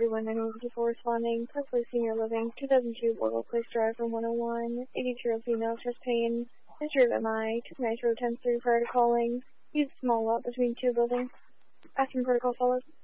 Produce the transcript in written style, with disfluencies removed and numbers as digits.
31954 responding. Parkway Senior Living, 2002 Borgo Place Drive from 101. 82-year-old female, chest pain. History of MI. 29 road 10-3 prior to calling. Use small lot between two buildings. Asking protocol follows.